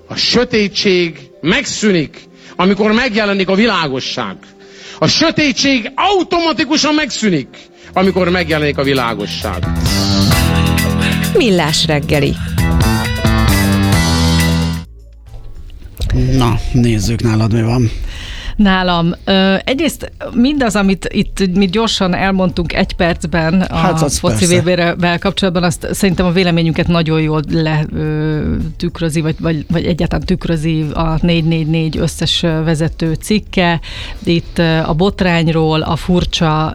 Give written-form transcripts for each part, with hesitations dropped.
A sötétség megszűnik, amikor megjelenik a világosság. A sötétség automatikusan megszűnik, amikor megjelenik a világosság. Millás reggeli. Na, nézzük, nálad mi van. Nálam. Egyrészt mindaz, amit itt mi gyorsan elmondtunk egy percben a foci VB-vel kapcsolatban, azt szerintem a véleményünket nagyon jól letükrözi, vagy egyáltalán tükrözi a 444 összes vezető cikke. Itt a botrányról, a furcsa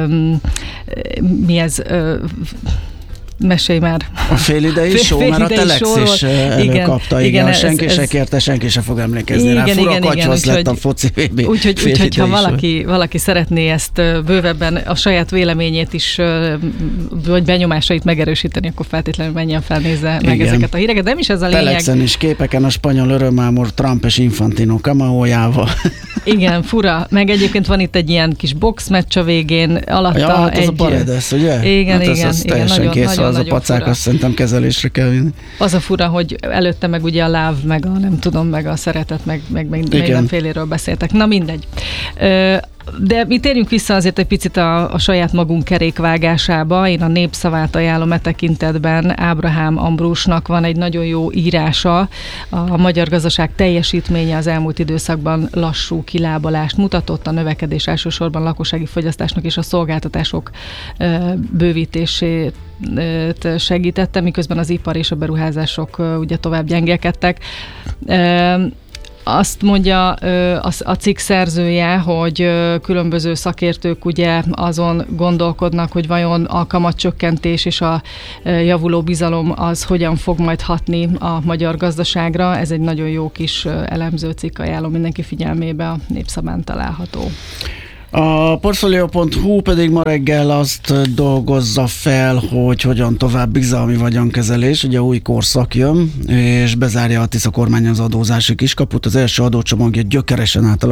mesélj már. A félidei show, mert a Telex is előkapta, igen, senki se kérte, senki se fog emlékezni rá. Fura katyvasz lett a foci VB. Úgyhogy ha valaki szeretné ezt bővebben a saját véleményét is, vagy benyomásait megerősíteni, akkor feltétlenül menjen fel, nézze meg ezeket a híreket. De nem is ez a lényeg. Telexen is képeken a spanyol örömmámor Trump és Infantino kamaójával. Igen, fura. Meg egyébként van itt egy ilyen kis boxmeccs a végén, alatta hát az a Paredes, ugye? Igen, hát igen. Teljesen kész, az a pacák, azt szerintem kezelésre kell vinni. Az a fura, hogy előtte meg ugye a láv, meg a nem tudom, meg a szeretet, meg mindenféléről beszéltek. Na mindegy. De mi térjünk vissza azért egy picit a saját magunk kerékvágásába. Én a Népszavát ajánlom e tekintetben. Ábrahám Ambrusnak van egy nagyon jó írása. A magyar gazdaság teljesítménye az elmúlt időszakban lassú kilábalást mutatott, a növekedés elsősorban lakossági fogyasztásnak és a szolgáltatások bővítését segítette, miközben az ipar és a beruházások ugye tovább gyengélkedtek. Azt mondja a cikk szerzője, hogy különböző szakértők ugye azon gondolkodnak, hogy vajon a kamatcsökkentés és a javuló bizalom az hogyan fog majd hatni a magyar gazdaságra. Ez egy nagyon jó kis elemző cikk, ajánlom mindenki figyelmébe, a Népszaván található. A Portfolio.hu pedig ma reggel azt dolgozza fel, hogy hogyan tovább bizalmi vagyonkezelés. Ugye új korszak jön, és bezárja a Tisza kormány az adózási kiskaput. Az első adócsomagja gyökeresen